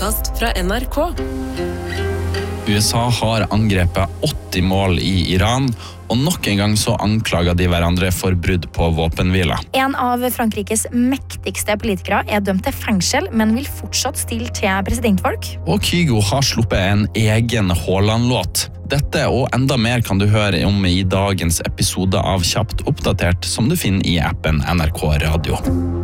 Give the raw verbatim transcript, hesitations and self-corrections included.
podcast fra N R K. U S A har angrepet åtti mål i Iran, og nok en gang så anklager de hverandre for brudd på våpenhvila. En av Frankrikes mektigste politikere er dømt til fengsel, men vil fortsatt stille til presidentvalg. Og Kygo har sluppet en egen Haaland-låt. Dette og enda mer kan du høre om i dagens episode av Kjapt oppdatert, som du finner i appen N R K Radio.